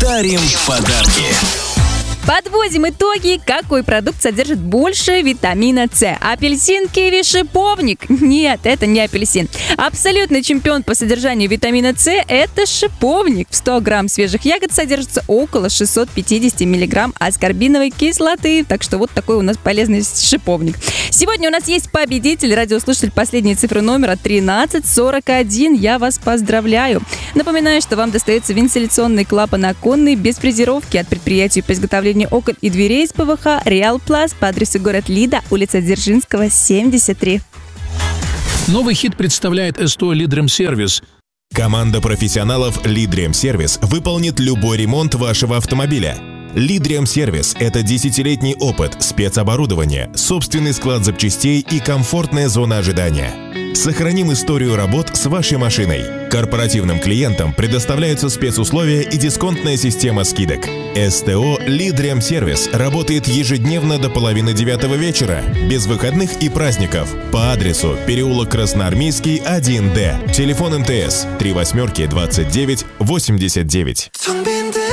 дарим подарки. Подводим итоги, какой продукт содержит больше витамина С. Апельсин, киви, шиповник? Нет, это не апельсин. Абсолютный чемпион по содержанию витамина С – это шиповник. В 100 грамм свежих ягод содержится около 650 миллиграмм аскорбиновой кислоты. Так что вот такой у нас полезный шиповник. Сегодня у нас есть победитель, радиослушатель последней цифры номера 1341. Я вас поздравляю. Напоминаю, что вам достается вентиляционный клапан оконный без фрезеровки от предприятия по изготовлению окон и дверей из ПВХ «Реал Плас» по адресу город Лида, улица Дзержинского, 73. Новый хит представляет СТО «Лидремсервис». Команда профессионалов «Лидремсервис» выполнит любой ремонт вашего автомобиля. «Лидремсервис» — это 10-летний опыт, спецоборудование, собственный склад запчастей и комфортная зона ожидания. Сохраним историю работ с вашей машиной. Корпоративным клиентам предоставляются спецусловия и дисконтная система скидок. СТО «Лидремсервис» работает ежедневно до 8:30 вечера, без выходных и праздников. По адресу переулок Красноармейский, 1Д. Телефон МТС 38 29 89.